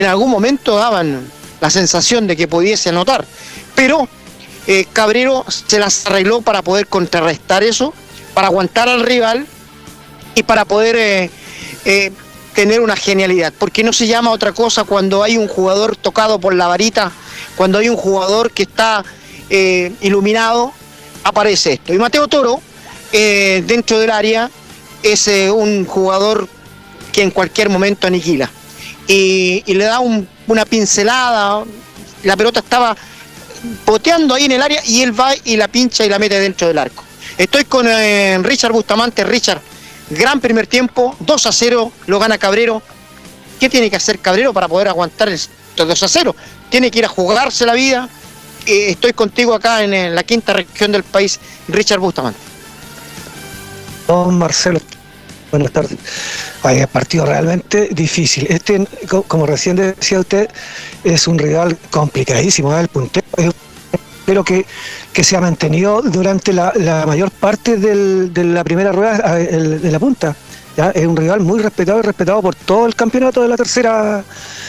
en algún momento daban la sensación de que pudiese anotar, pero Cabrero se las arregló para poder contrarrestar eso, para aguantar al rival y para poder tener una genialidad, porque no se llama otra cosa cuando hay un jugador tocado por la varita, cuando hay un jugador que está iluminado, aparece esto. Y Mateo Toro, dentro del área, es un jugador que en cualquier momento aniquila. Y le da una pincelada, la pelota estaba poteando ahí en el área y él va y la pincha y la mete dentro del arco. Estoy con Richard Bustamante. Richard, gran primer tiempo, 2-0, lo gana Cabrero. ¿Qué tiene que hacer Cabrero para poder aguantar el 2-0? Tiene que ir a jugarse la vida. Estoy contigo acá en la quinta región del país, Richard Bustamante. Don Marcelo, buenas tardes. Vaya, partido realmente difícil. Como recién decía usted, es un rival complicadísimo, el puntero. Pero que se ha mantenido durante la mayor parte de la primera rueda de la punta. ¿Ya? Es un rival muy respetado y respetado por todo el campeonato de la tercera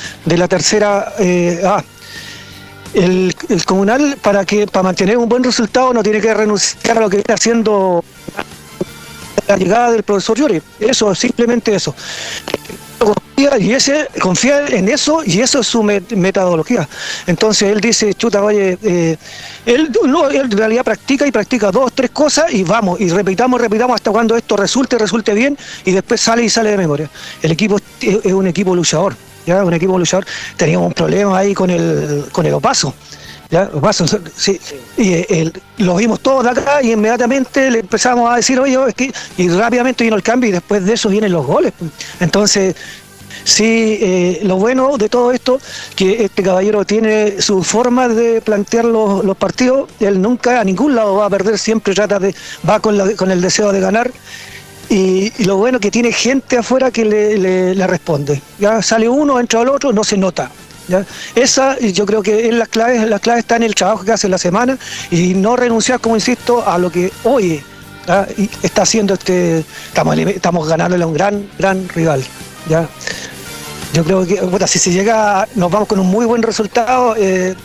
A. El Comunal, para mantener un buen resultado, no tiene que renunciar a lo que viene haciendo la llegada del profesor Llori. Eso, simplemente eso. Confía en eso y eso es su metodología. Entonces él dice, chuta, oye, él en realidad practica 2, 3 cosas y vamos, y repitamos hasta cuando esto resulte bien y después sale de memoria. El equipo es un equipo luchador, ¿ya? Un equipo luchador. Teníamos un problema ahí con el Opaso. ¿Ya? Sí. Y lo vimos todos de acá y inmediatamente le empezamos a decir, oye, y rápidamente vino el cambio y después de eso vienen los goles. Entonces, sí, lo bueno de todo esto, que este caballero tiene su forma de plantear los partidos. Él nunca a ningún lado va a perder, siempre va con el deseo de ganar. Y lo bueno que tiene gente afuera que le responde. Ya sale uno, entra el otro, no se nota. ¿Ya? Esa, yo creo que es la clave está en el trabajo que hace la semana y no renunciar, como insisto, a lo que hoy está haciendo estamos ganándole a un gran rival. ¿Ya? Yo creo que si se llega, nos vamos con un muy buen resultado.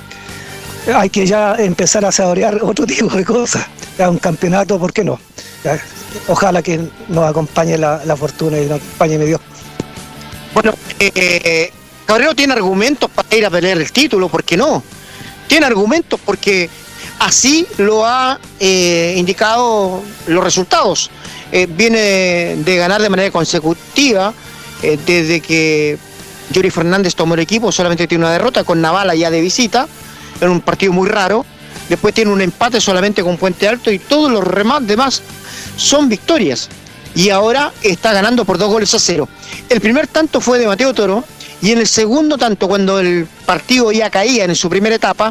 Hay que ya empezar a saborear otro tipo de cosas. ¿Ya? Un campeonato, ¿por qué no? ¿Ya? Ojalá que nos acompañe la fortuna y nos acompañe Dios. Bueno, Cabrero tiene argumentos para ir a pelear el título, ¿por qué no? Tiene argumentos porque así lo ha indicado los resultados. Viene de ganar de manera consecutiva desde que Yuri Fernández tomó el equipo, solamente tiene una derrota con Navala ya de visita, en un partido muy raro. Después tiene un empate solamente con Puente Alto y todos los demás son victorias. Y ahora está ganando por 2-0. El primer tanto fue de Mateo Toro. Y en el segundo tanto, cuando el partido ya caía en su primera etapa,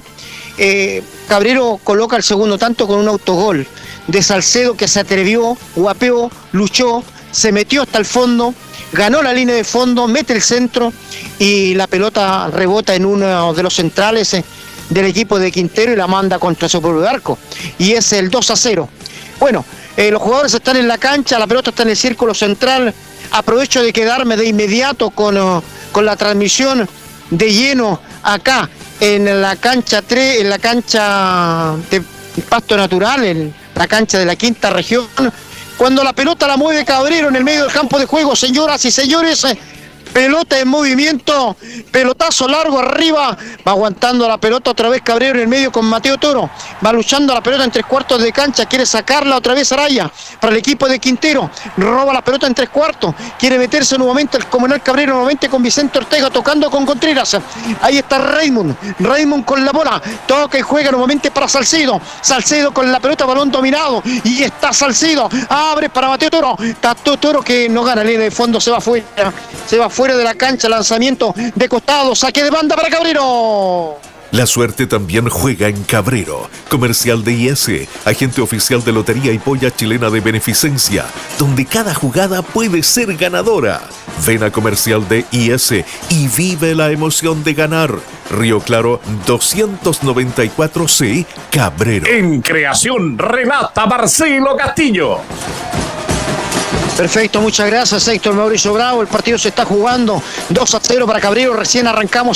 Cabrero coloca el segundo tanto con un autogol de Salcedo, que se atrevió, guapeó, luchó, se metió hasta el fondo, ganó la línea de fondo, mete el centro y la pelota rebota en uno de los centrales del equipo de Quintero y la manda contra su propio arco. Y es el 2-0. Bueno, los jugadores están en la cancha, la pelota está en el círculo central. Aprovecho de quedarme de inmediato con la transmisión de lleno acá en la cancha 3, en la cancha de pasto natural, en la cancha de la quinta región, cuando la pelota la mueve Cabrero en el medio del campo de juego, señoras y señores. Pelota en movimiento, pelotazo largo arriba, va aguantando la pelota otra vez Cabrero en el medio con Mateo Toro, va luchando la pelota en 3/4 de cancha, quiere sacarla otra vez Araya para el equipo de Quintero, roba la pelota en 3/4, quiere meterse nuevamente el Comunal Cabrero, nuevamente con Vicente Ortega tocando con Contreras, ahí está Raymond con la bola, toca y juega nuevamente para Salcedo con la pelota, balón dominado, y está Salcedo, abre para Mateo Toro, Toro que no gana, línea de fondo, se va fuera de la cancha, lanzamiento de costado, saque de banda para Cabrero. La suerte también juega en Cabrero. Comercial de IS, agente oficial de Lotería y Polla Chilena de Beneficencia, donde cada jugada puede ser ganadora. Ven a Comercial de IS y vive la emoción de ganar. Río Claro 294C, Cabrero. En creación relata Marcelo Castillo. Perfecto, muchas gracias, Héctor Mauricio Bravo. El partido se está jugando 2-0 para Cabrillo, recién arrancamos